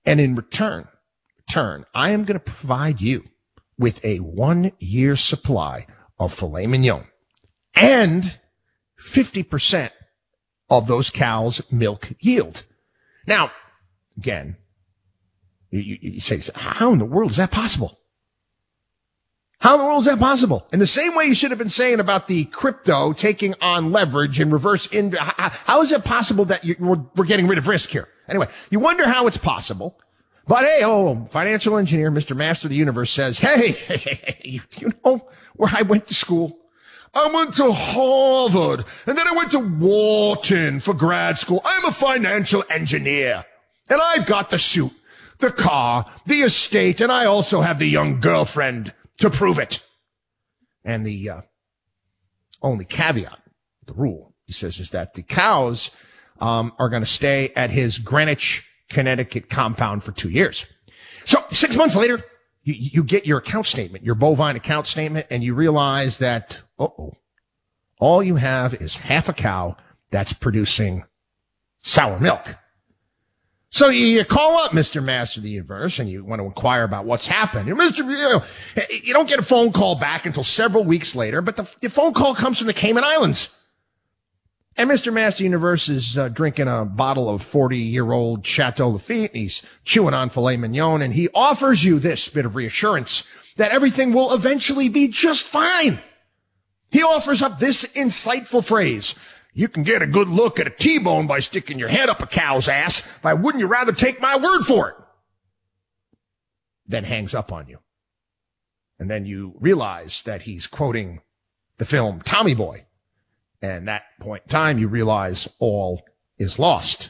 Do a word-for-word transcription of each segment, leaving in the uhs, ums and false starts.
And in return, return, I am going to provide you with a one-year supply of filet mignon and fifty percent of those cows' milk yield. Now, again, you, you, you say, how in the world is that possible? How in the world is that possible? In the same way you should have been saying about the crypto taking on leverage and reverse in, how, how is it possible that you, we're, we're getting rid of risk here? Anyway, you wonder how it's possible. But hey, oh, financial engineer, Mister Master of the Universe says, hey, hey, hey, hey, you, you know where I went to school? I went to Harvard, and then I went to Wharton for grad school. I'm a financial engineer, and I've got the suit, the car, the estate, and I also have the young girlfriend to prove it. And the uh, only caveat, the rule, he says, is that the cows um, are going to stay at his Greenwich, Connecticut compound for two years. So six months later, you, you get your account statement, your bovine account statement, and you realize that, uh-oh, all you have is half a cow that's producing sour milk. So you call up Mister Master of the Universe and you want to inquire about what's happened. You, Mister You, know, you don't get a phone call back until several weeks later, but the, the phone call comes from the Cayman Islands. And Mister Master of the Universe is uh, drinking a bottle of forty-year-old Chateau Lafite, and he's chewing on filet mignon, and he offers you this bit of reassurance that everything will eventually be just fine. He offers up this insightful phrase: you can get a good look at a T-bone by sticking your head up a cow's ass. Why wouldn't you rather take my word for it? Then hangs up on you. And then you realize that he's quoting the film Tommy Boy. And at that point in time, you realize all is lost.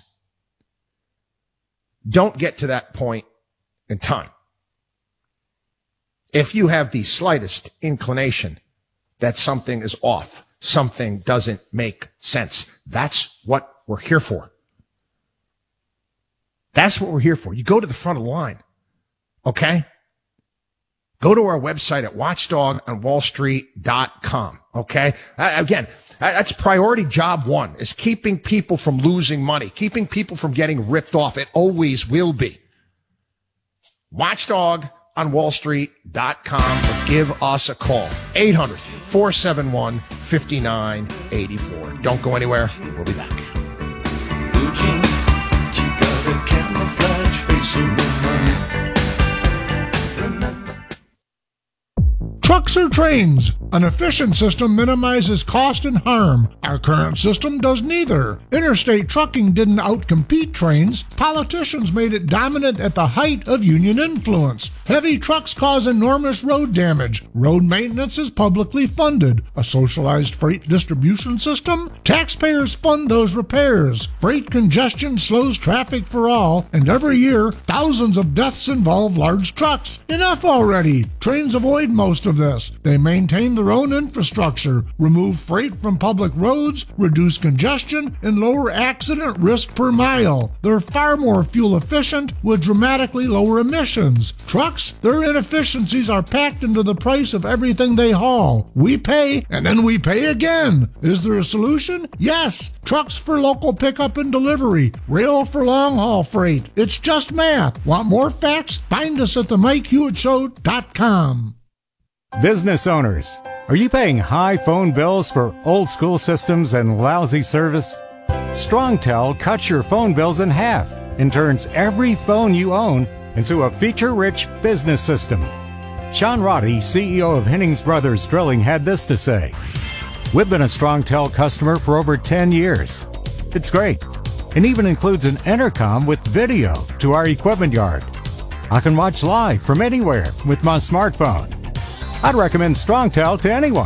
Don't get to that point in time. If you have the slightest inclination that something is off, something doesn't make sense, that's what we're here for. That's what we're here for. You go to the front of the line, okay? Go to our website at watchdog on wall street dot com, okay? Uh, again, that's priority job one, is keeping people from losing money, keeping people from getting ripped off. It always will be. watchdog on wall street dot com, or give us a call. eight hundred, four seven one, five nine eight four. Don't go anywhere. We'll be back. Eugene, you got a camouflage face in the money. Trucks or trains? An efficient system minimizes cost and harm. Our current system does neither. Interstate trucking didn't outcompete trains. Politicians made it dominant at the height of union influence. Heavy trucks cause enormous road damage. Road maintenance is publicly funded. A socialized freight distribution system? Taxpayers fund those repairs. Freight congestion slows traffic for all, and every year, thousands of deaths involve large trucks. Enough already. Trains avoid most of this. They maintain their own infrastructure, remove freight from public roads, reduce congestion, and lower accident risk per mile. They're far more fuel efficient with dramatically lower emissions. Trucks, their inefficiencies are packed into the price of everything they haul. We pay, and then we pay again. Is there a solution? Yes. Trucks for local pickup and delivery. Rail for long-haul freight. It's just math. Want more facts? Find us at the mike hewitt show dot com. Business owners, are you paying high phone bills for old school systems and lousy service? StrongTel cuts your phone bills in half and turns every phone you own into a feature-rich business system. Sean Roddy, C E O of Hennings Brothers Drilling, had this to say: "We've been a StrongTel customer for over ten years. It's great, and even includes an intercom with video to our equipment yard. I can watch live from anywhere with my smartphone. I'd recommend StrongTel to anyone.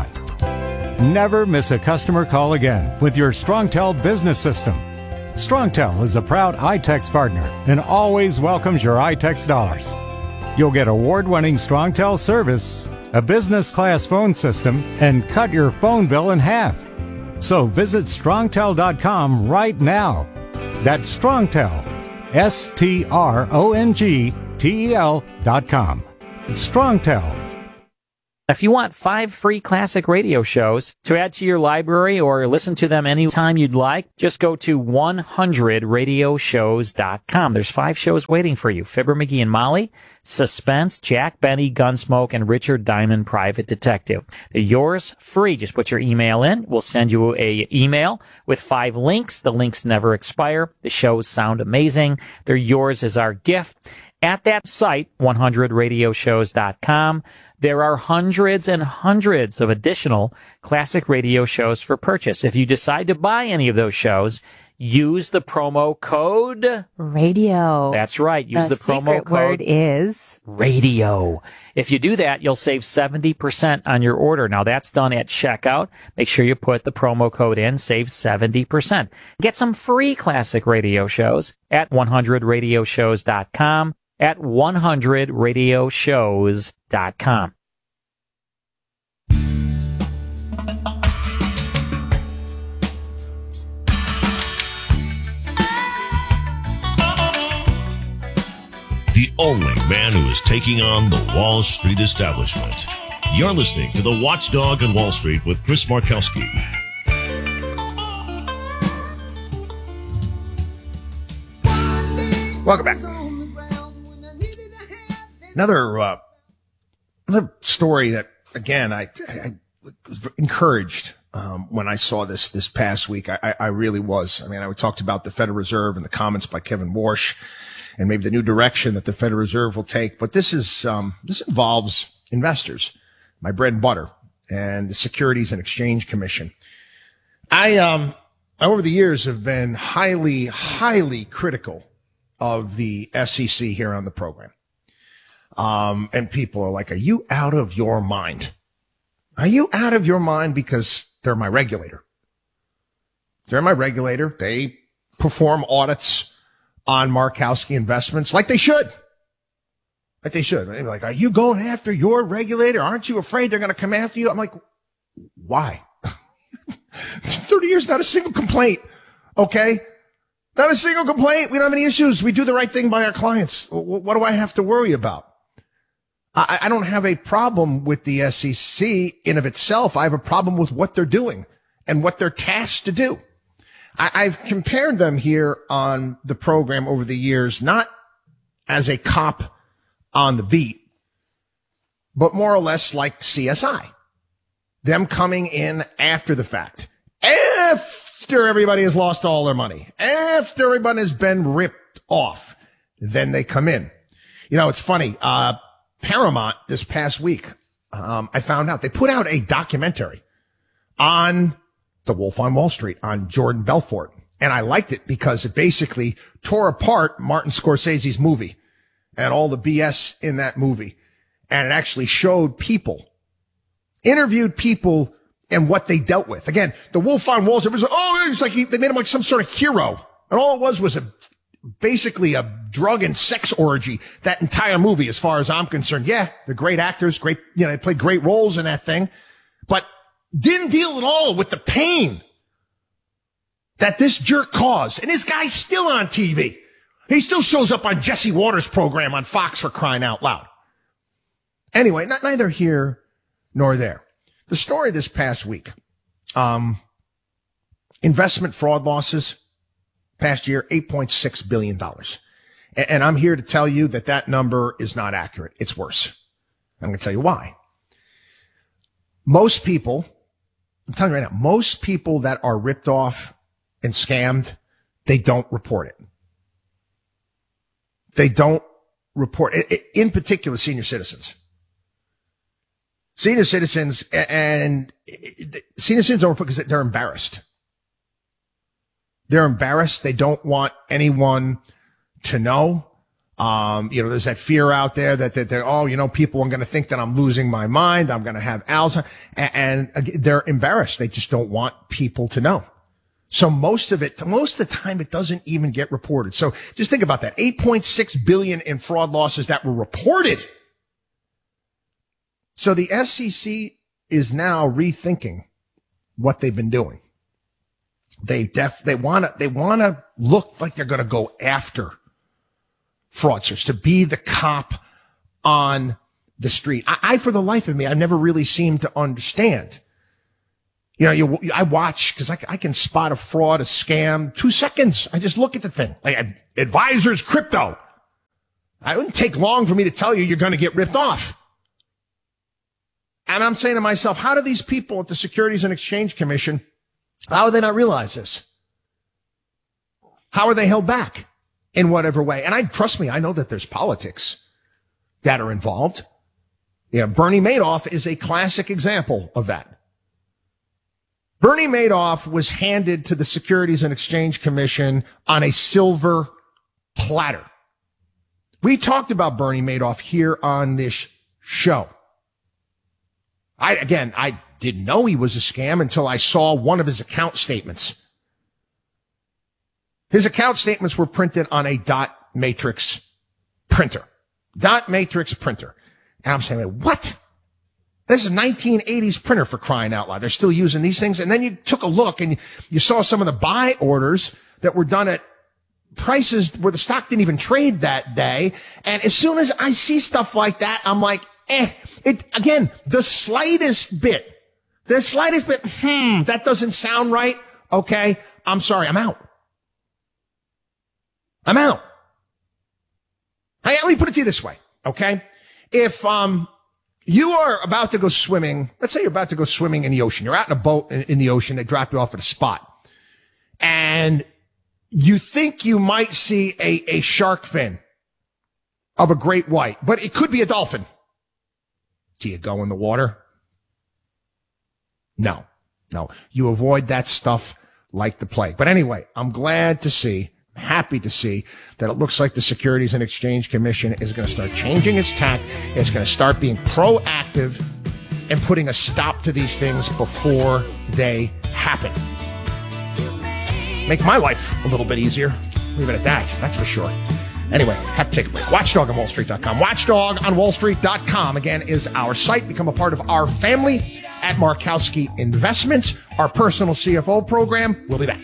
Never miss a customer call again with your StrongTel business system. StrongTel is a proud iTex partner and always welcomes your iTex dollars. You'll get award-winning StrongTel service, a business-class phone system, and cut your phone bill in half. So visit strongtel dot com right now. That's StrongTel, S T R O N G T E L dot com. It's StrongTel. If you want five free classic radio shows to add to your library or listen to them anytime you'd like, just go to one hundred radio shows dot com. There's five shows waiting for you. Fibber, McGee, and Molly, Suspense, Jack Benny, Gunsmoke, and Richard Diamond, Private Detective. They're yours free. Just put your email in. We'll send you a email with five links. The links never expire. The shows sound amazing. They're yours as our gift. At that site, one hundred radio shows dot com, there are hundreds and hundreds of additional classic radio shows for purchase. If you decide to buy any of those shows, use the promo code radio. That's right. Use the, the promo secret code word is radio. If you do that, you'll save seventy percent on your order. Now that's done at checkout. Make sure you put the promo code in, save seventy percent. Get some free classic radio shows at one hundred radio shows dot com. At one hundred radio shows dot com. The only man who is taking on the Wall Street establishment. You're listening to The Watchdog on Wall Street with Chris Markowski. Welcome back. Another uh, another story that, again, I, I was encouraged um, when I saw this this past week. I, I really was. I mean, I talked about the Federal Reserve and the comments by Kevin Warsh and maybe the new direction that the Federal Reserve will take. But this is um, this involves investors, my bread and butter, and the Securities and Exchange Commission. I, um, over the years, have been highly, highly critical of the S E C here on the program. Um, and people are like, are you out of your mind? Are you out of your mind? Because they're my regulator. They're my regulator. They perform audits on Markowski Investments like they should. Like they should. They're like, are you going after your regulator? Aren't you afraid they're going to come after you? I'm like, why? thirty years, not a single complaint. Okay. Not a single complaint. We don't have any issues. We do the right thing by our clients. What do I have to worry about? I, I don't have a problem with the S E C in of itself. I have a problem with what they're doing and what they're tasked to do. I, I've compared them here on the program over the years, not as a cop on the beat, but more or less like C S I. Them coming in after the fact. After everybody has lost all their money. After everybody has been ripped off. Then they come in. You know, it's funny. Uh, Paramount this past week, um, I found out they put out a documentary on the Wolf on Wall Street, on Jordan Belfort. And I liked it because it basically tore apart Martin Scorsese's movie and all the B S in that movie. And it actually showed people, interviewed people and what they dealt with. Again, the Wolf on Wall Street was, oh, it was like he, they made him like some sort of hero. And all it was was a basically a drug and sex orgy, that entire movie, as far as I'm concerned. Yeah, they're great actors, great, you know, they played great roles in that thing, but didn't deal at all with the pain that this jerk caused. And this guy's still on T V. He still shows up on Jesse Waters' program on Fox, for crying out loud. Anyway, not neither here nor there. The story this past week, um, investment fraud losses past year, eight point six billion dollars. And, and I'm here to tell you that that number is not accurate. It's worse. I'm going to tell you why. Most people, I'm telling you right now, most people that are ripped off and scammed, they don't report it. They don't report it. In particular, senior citizens. Senior citizens and senior citizens don't report because they're embarrassed. They're embarrassed. They don't want anyone to know. Um, you know, there's that fear out there that, that they're, oh, you know, people are going to think that I'm losing my mind. I'm going to have Alzheimer's. And, and they're embarrassed. They just don't want people to know. So most of it, most of the time, it doesn't even get reported. So just think about that. eight point six billion dollars in fraud losses that were reported. So the S E C is now rethinking what they've been doing. They def, they want to, they want to look like they're going to go after fraudsters, to be the cop on the street. I, I, for the life of me, I've never really seemed to understand. You know, you, I watch because I, I can spot a fraud, a scam, two seconds. I just look at the thing. Like Advisors Crypto. It wouldn't take long for me to tell you you're going to get ripped off. And I'm saying to myself, how do these people at the Securities and Exchange Commission, how do they not realize this? How are they held back in whatever way? And I trust me, I know that there's politics that are involved. Yeah, Bernie Madoff is a classic example of that. Bernie Madoff was handed to the Securities and Exchange Commission on a silver platter. We talked about Bernie Madoff here on this show. I, again, I didn't know he was a scam until I saw one of his account statements. His account statements were printed on a dot matrix printer. Dot matrix printer. And I'm saying, what? This is a nineteen eighties printer, for crying out loud. They're still using these things. And then you took a look and you saw some of the buy orders that were done at prices where the stock didn't even trade that day. And as soon as I see stuff like that, I'm like, eh, it, again, the slightest bit, the slightest bit, hmm, that doesn't sound right. Okay. I'm sorry. I'm out. I'm out. Hey, let me put it to you this way. Okay. If, um, you are about to go swimming. Let's say you're about to go swimming in the ocean. You're out in a boat in, in the ocean. They drop you off at a spot. And you think you might see a, a shark fin of a great white, but it could be a dolphin. Do you go in the water? No, no. You avoid that stuff like the plague. But anyway, I'm glad to see, happy to see that it looks like the Securities and Exchange Commission is going to start changing its tack. It's going to start being proactive and putting a stop to these things before they happen. Make my life a little bit easier. Leave it at that. That's for sure. Anyway, have to take a break. Watchdog on Wall Street dot com. Watchdog on Wall Street dot com, again, is our site. Become a part of our family at Markowski Investments, our personal C F O program. We'll be back.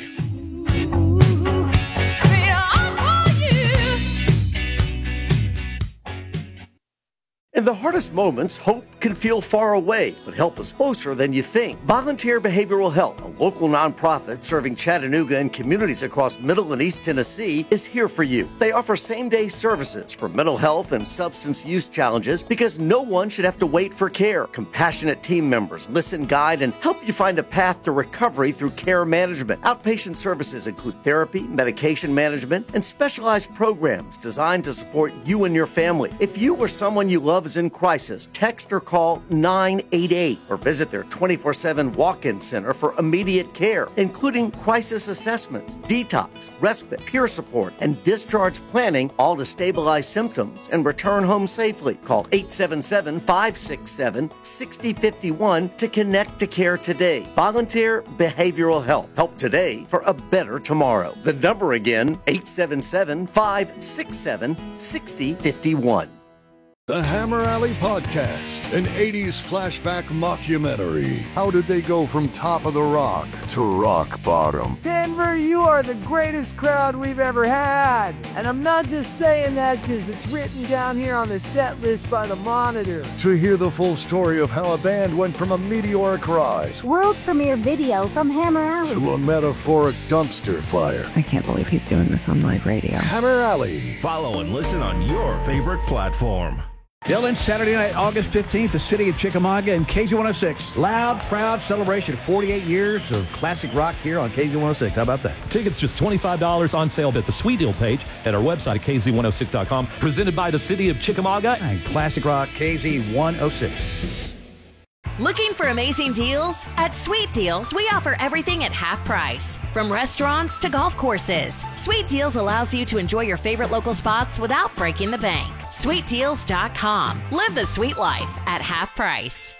In the hardest moments, hope can feel far away, but help is closer than you think. Volunteer Behavioral Health, a local nonprofit serving Chattanooga and communities across Middle and East Tennessee, is here for you. They offer same-day services for mental health and substance use challenges because no one should have to wait for care. Compassionate team members listen, guide, and help you find a path to recovery through care management. Outpatient services include therapy, medication management, and specialized programs designed to support you and your family. If you or someone you love is in crisis, text or call nine eight eight or visit their twenty-four seven walk-in center for immediate care, including crisis assessments, detox, respite, peer support, and discharge planning, all to stabilize symptoms and return home safely. Call eight seven seven, five six seven, six zero five one to connect to care today. Volunteer Behavioral Health. Help today for a better tomorrow. The number again, eight seven seven, five six seven, six zero five one. The Hammer Alley Podcast, an eighties flashback mockumentary. How did they go from top of the rock to rock bottom? Denver, you are the greatest crowd we've ever had. And I'm not just saying that because it's written down here on the set list by the Monitor. To hear the full story of how a band went from a meteoric rise, world premiere video from Hammer Alley, to a metaphoric dumpster fire. I can't believe he's doing this on live radio. Hammer Alley. Follow and listen on your favorite platform. Dylan, Saturday night, August fifteenth, the city of Chickamauga and K Z one oh six. Loud, proud celebration. forty-eight years of classic rock here on K Z one oh six. How about that? Tickets just twenty-five dollars on sale at the Sweet Deal page at our website at K Z one oh six dot com. Presented by the city of Chickamauga and classic rock K Z one oh six. Looking for amazing deals? At Sweet Deals, we offer everything at half price. From restaurants to golf courses, Sweet Deals allows you to enjoy your favorite local spots without breaking the bank. Sweet Deals dot com. Live the sweet life at half price.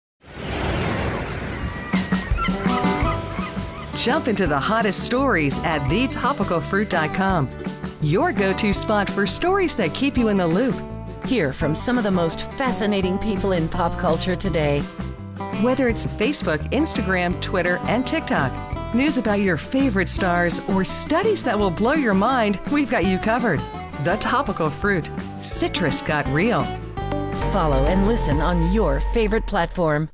Jump into the hottest stories at the topical fruit dot com. Your go-to spot for stories that keep you in the loop. Hear from some of the most fascinating people in pop culture today. Whether it's Facebook, Instagram, Twitter, and TikTok, news about your favorite stars, or studies that will blow your mind, we've got you covered. The Topical Fruit. Citrus got real. follow and listen on your favorite platform.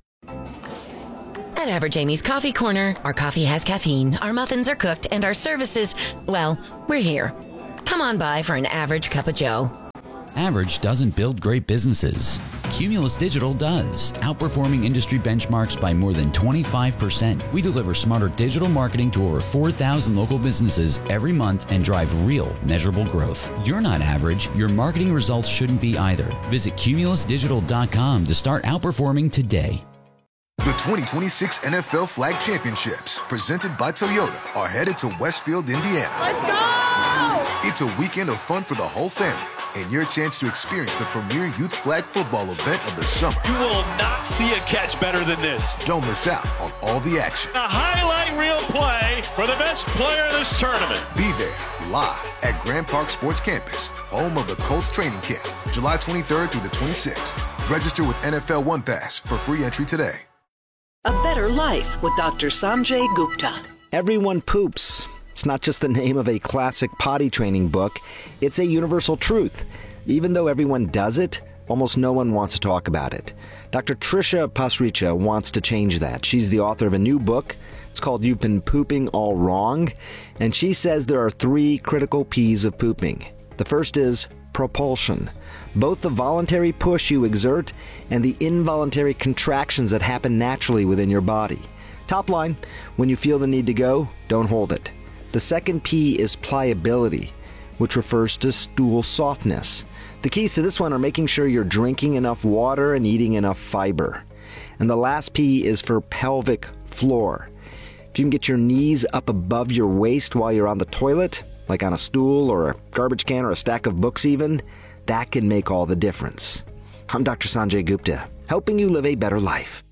At Average Amy's Coffee Corner, our coffee has caffeine, our muffins are cooked, and our services, well, we're here. Come on by for an average cup of joe. Average doesn't build great businesses. Cumulus Digital does, outperforming industry benchmarks by more than twenty-five percent. We deliver smarter digital marketing to over four thousand local businesses every month and drive real, measurable growth. You're not average. Your marketing results shouldn't be either. Visit cumulus digital dot com to start outperforming today. The twenty twenty-six N F L Flag Championships, presented by Toyota, are headed to Westfield, Indiana. Let's go! It's a weekend of fun for the whole family, and your chance to experience the premier youth flag football event of the summer. You will not see a catch better than this. Don't miss out on all the action. A highlight reel play for the best player in this tournament. Be there, live at Grand Park Sports Campus, home of the Colts training camp, July twenty-third through the twenty-sixth. Register with N F L One Pass for free entry today. A Better Life with Doctor Sanjay Gupta. Everyone poops. It's not just the name of a classic potty training book. It's a universal truth. Even though everyone does it, almost no one wants to talk about it. Doctor Trisha Pasricha wants to change that. She's the author of a new book. It's called You've Been Pooping All Wrong. And she says there are three critical P's of pooping. The first is propulsion. Both the voluntary push you exert and the involuntary contractions that happen naturally within your body. Top line, when you feel the need to go, don't hold it. The second P is pliability, which refers to stool softness. The keys to this one are making sure you're drinking enough water and eating enough fiber. And the last P is for pelvic floor. If you can get your knees up above your waist while you're on the toilet, like on a stool or a garbage can or a stack of books even, that can make all the difference. I'm Doctor Sanjay Gupta, helping you live a better life.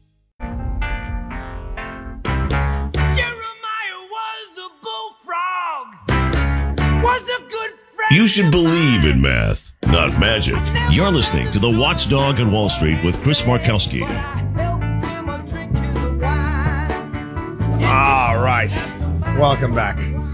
You should believe in math, not magic. You're listening to The Watchdog on Wall Street with Chris Markowski. All right. Welcome back.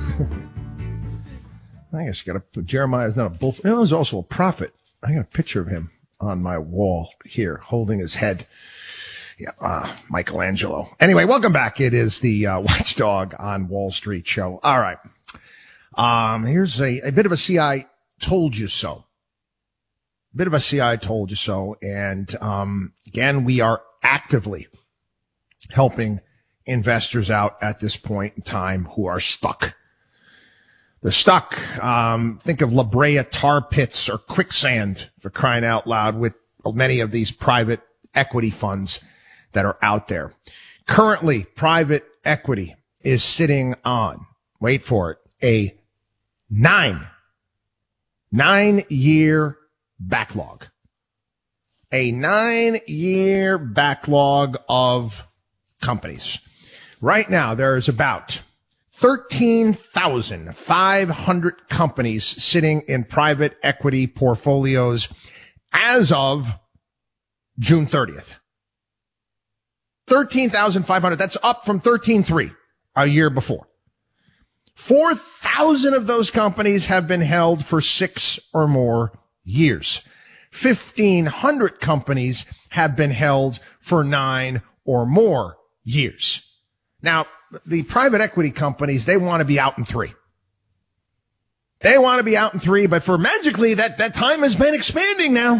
I guess you got to put Jeremiah is not a bull. He was also a prophet. I got a picture of him on my wall here holding his head. Yeah, uh, Michelangelo. Anyway, welcome back. It is the uh, Watchdog on Wall Street show. All right. Um, here's a, a bit of a C I told you so. Bit of a C I told you so. And, um, again, we are actively helping investors out at this point in time who are stuck. They're stuck. Um, think of La Brea tar pits or quicksand, for crying out loud, with many of these private equity funds that are out there. Currently, private equity is sitting on, wait for it, a nine, nine year backlog, a nine year backlog of companies. Right now, there's about thirteen thousand five hundred companies sitting in private equity portfolios as of June thirtieth. thirteen thousand five hundred. That's up from thirteen thousand three hundred a year before. four thousand of those companies have been held for six or more years. fifteen hundred companies have been held for nine or more years. Now, the private equity companies, they want to be out in three. They want to be out in three, but for magically, that, that time has been expanding now.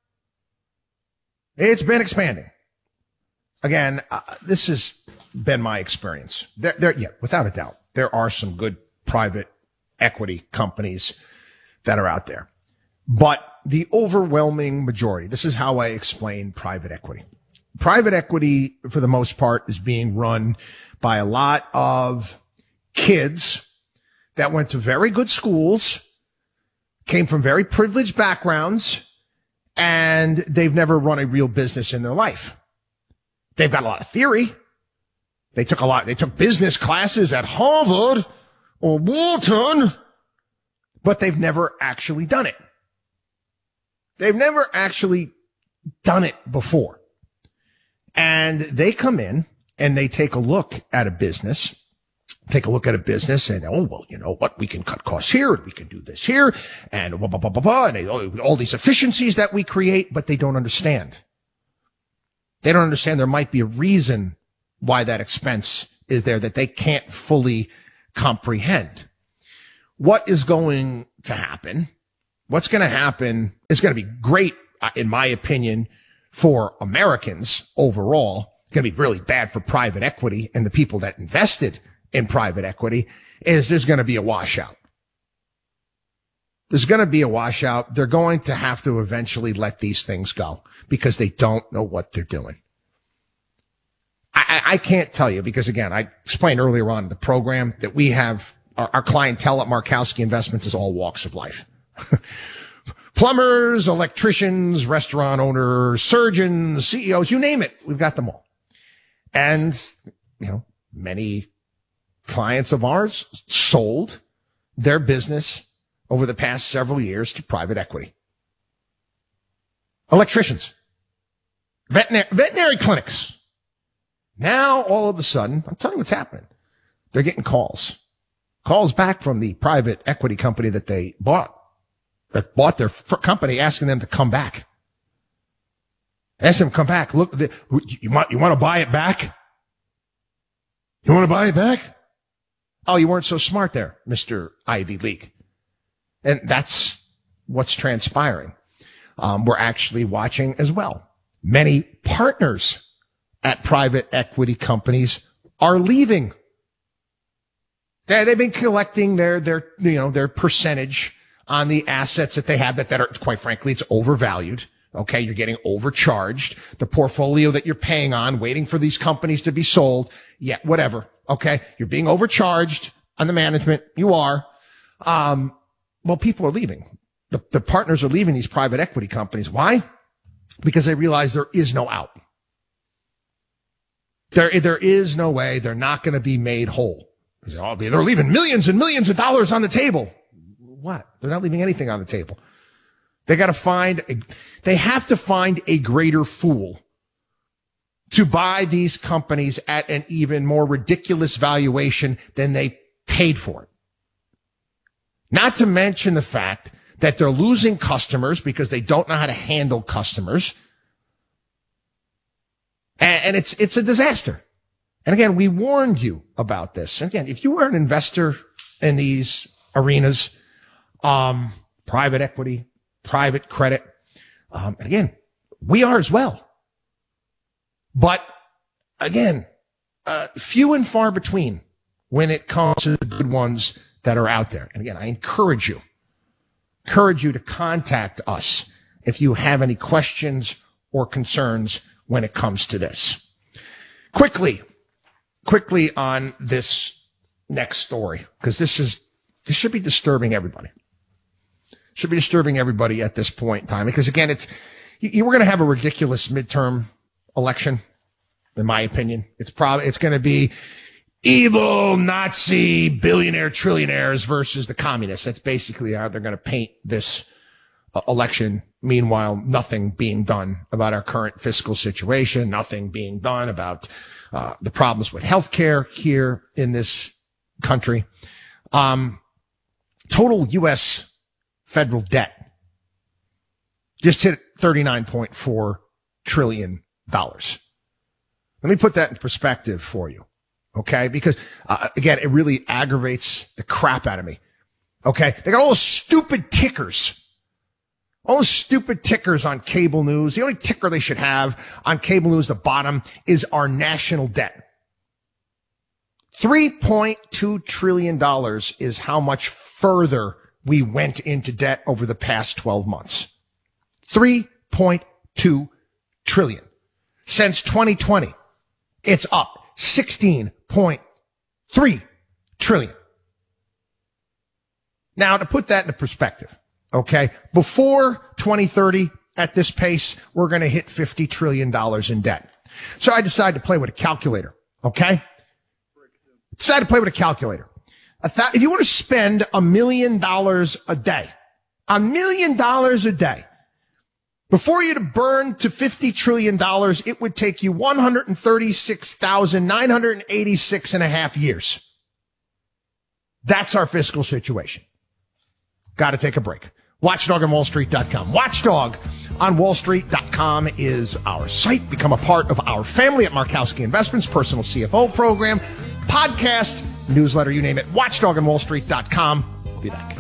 It's been expanding. Again, uh, this has been my experience. There, there, yeah, without a doubt, there are some good private equity companies that are out there. But the overwhelming majority, this is how I explain private equity. Private equity, for the most part, is being run by a lot of kids that went to very good schools, came from very privileged backgrounds, and they've never run a real business in their life. They've got a lot of theory. They took a lot, they took business classes at Harvard or Wharton, but they've never actually done it. They've never actually done it before. And they come in and they take a look at a business take a look at a business and, oh, well, you know what? We can cut costs here and we can do this here and blah, blah, blah, blah, blah, and they, all these efficiencies that we create, but they don't understand. They don't understand there might be a reason why that expense is there that they can't fully comprehend. What is going to happen? What's going to happen is going to be great, in my opinion, for Americans overall. It's going to be really bad for private equity and the people that invested in private equity. Is there's going to be a washout. There's going to be a washout. They're going to have to eventually let these things go because they don't know what they're doing. I, I can't tell you because, again, I explained earlier on in the program that we have our, our clientele at Markowski Investments is all walks of life. Plumbers, electricians, restaurant owners, surgeons, C E Os, you name it. We've got them all. And, you know, many clients of ours sold their business over the past several years to private equity. Electricians, veterinary, veterinary clinics. Now, all of a sudden, I'm telling you what's happening. They're getting calls. Calls back from the private equity company that they bought, that bought their f- company, asking them to come back. Ask them to come back. Look, the, you want, you want to buy it back? You want to buy it back? Oh, you weren't so smart there, Mister Ivy League. And that's what's transpiring. Um, we're actually watching as well. Many partners at private equity companies are leaving. They, they've been collecting their, their, you know, their percentage on the assets that they have that, that are, quite frankly, it's overvalued. Okay. You're getting overcharged. The portfolio that you're paying on, waiting for these companies to be sold. Yeah, whatever. Okay. You're being overcharged on the management. You are. Um, well, people are leaving. The, the partners are leaving these private equity companies. Why? Because they realize there is no out. There, there is no way. They're not going to be made whole. They're leaving millions and millions of dollars on the table. What? They're not leaving anything on the table. They got to find, a, they have to find a greater fool to buy these companies at an even more ridiculous valuation than they paid for it. Not to mention the fact that they're losing customers because they don't know how to handle customers. And, and it's, it's a disaster. And again, we warned you about this. And again, if you are an investor in these arenas, um, private equity, private credit, um, and again, we are as well. But again, uh, few and far between when it comes to the good ones that are out there. And again, I encourage you, encourage you to contact us if you have any questions or concerns when it comes to this. Quickly, quickly on this next story, because this is, this should be disturbing everybody. Should be disturbing everybody at this point in time. Because again, it's, you, you were going to have a ridiculous midterm election, in my opinion. It's probably, it's going to be evil Nazi billionaire trillionaires versus the communists. That's basically how they're going to paint this uh, election. Meanwhile, nothing being done about our current fiscal situation, nothing being done about uh, the problems with healthcare here in this country. Um, total U S federal debt just hit thirty-nine point four trillion dollars. Let me put that in perspective for you. Okay. Because, uh, again, it really aggravates the crap out of me. Okay. They got all those stupid tickers. All those stupid tickers on cable news. The only ticker they should have on cable news, the bottom, is our national debt. three point two trillion dollars is how much further we went into debt over the past twelve months. three point two trillion. Since twenty twenty, it's up sixteen point three trillion. Now, to put that into perspective, okay, before twenty thirty, at this pace, we're going to hit fifty trillion dollars in debt. So I decided to play with a calculator, okay? Decided to play with a calculator. A th- if you want to spend a million dollars a day, a million dollars a day, before you to burn to fifty trillion dollars, it would take you one hundred thirty-six thousand nine hundred eighty-six and a half years. That's our fiscal situation. Got to take a break. watchdog on wall street dot com. watchdog on wall street dot com is our site. Become a part of our family at Markowski Investments, personal C F O program, podcast, newsletter, you name it. watchdog on wall street dot com. We'll be back.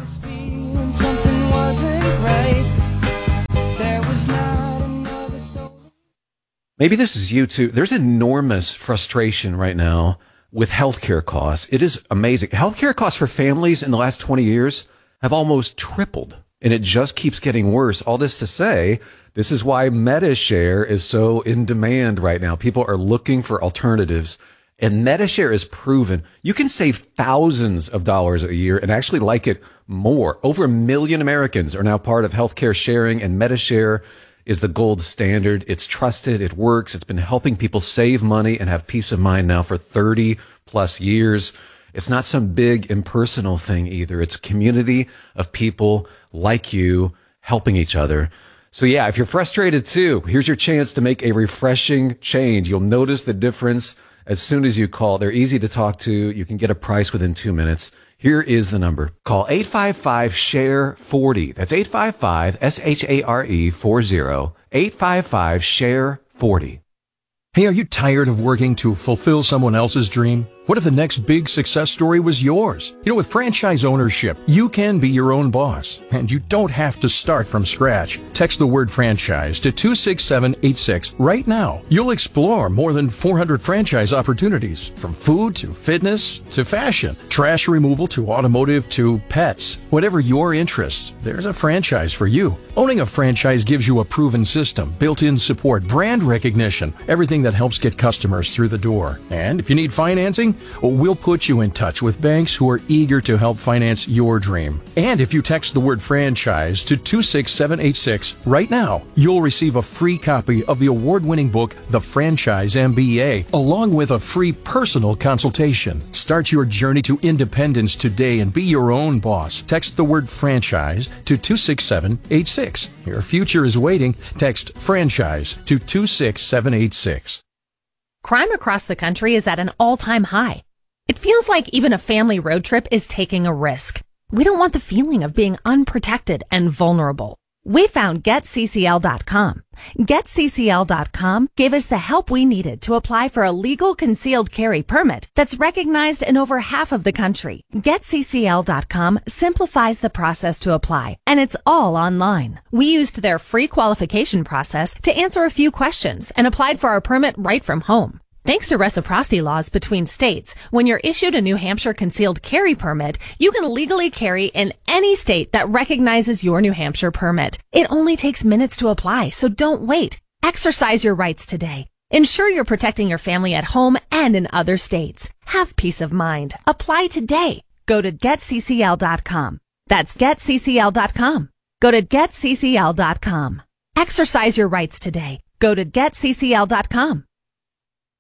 Maybe this is you too. There's enormous frustration right now with healthcare costs. It is amazing. Healthcare costs for families in the last twenty years have almost tripled, and it just keeps getting worse. All this to say, this is why MediShare is so in demand right now. People are looking for alternatives, and MediShare is proven you can save thousands of dollars a year and actually like it more. Over a million Americans are now part of healthcare sharing, and MediShare is the gold standard. It's trusted. It works. It's been helping people save money and have peace of mind now for thirty plus years. It's not some big impersonal thing either. It's a community of people like you helping each other. So yeah, if you're frustrated too, here's your chance to make a refreshing change. You'll notice the difference as soon as you call. They're easy to talk to. You can get a price within two minutes. Here is the number. Call eight five five, S H A R E, four zero. That's eight five five, S H A R E, four zero. eight five five, S H A R E, four zero. Hey, are you tired of working to fulfill someone else's dream? What if the next big success story was yours? You know, with franchise ownership, you can be your own boss, and you don't have to start from scratch. Text the word franchise to two six seven eight six right now. You'll explore more than four hundred franchise opportunities, from food to fitness to fashion, trash removal to automotive to pets. Whatever your interests, there's a franchise for you. Owning a franchise gives you a proven system, built-in support, brand recognition, everything that helps get customers through the door. And if you need financing, we'll put you in touch with banks who are eager to help finance your dream. And if you text the word franchise to two six seven eight six right now, you'll receive a free copy of the award-winning book, The Franchise M B A, along with a free personal consultation. Start your journey to independence today and be your own boss. Text the word franchise to two six seven eight six. Your future is waiting. Text franchise to two six seven eight six. Crime across the country is at an all-time high. It feels like even a family road trip is taking a risk. We don't want the feeling of being unprotected and vulnerable. We found Get C C L dot com. Get C C L dot com gave us the help we needed to apply for a legal concealed carry permit that's recognized in over half of the country. Get C C L dot com simplifies the process to apply, and it's all online. We used their free qualification process to answer a few questions and applied for our permit right from home. Thanks to reciprocity laws between states, when you're issued a New Hampshire concealed carry permit, you can legally carry in any state that recognizes your New Hampshire permit. It only takes minutes to apply, so don't wait. Exercise your rights today. Ensure you're protecting your family at home and in other states. Have peace of mind. Apply today. Go to Get C C L dot com. That's Get C C L dot com. Go to Get C C L dot com. Exercise your rights today. Go to Get C C L dot com.